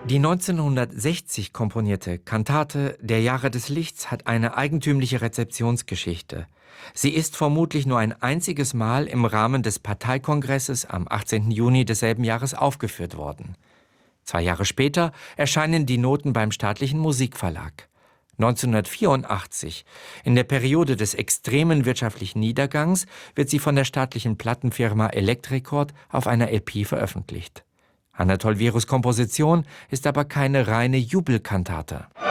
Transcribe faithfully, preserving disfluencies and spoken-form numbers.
Die neunzehnhundertsechzig komponierte Kantate Der Jahre des Lichts hat eine eigentümliche Rezeptionsgeschichte. Sie ist vermutlich nur ein einziges Mal im Rahmen des Parteikongresses am achtzehnten Juni desselben Jahres aufgeführt worden. Zwei Jahre später erscheinen die Noten beim Staatlichen Musikverlag. neunzehnhundertvierundachtzig, in der Periode des extremen wirtschaftlichen Niedergangs, wird sie von der staatlichen Plattenfirma Electricord auf einer L P veröffentlicht. Anatol Wieruss' Komposition ist aber keine reine Jubelkantate.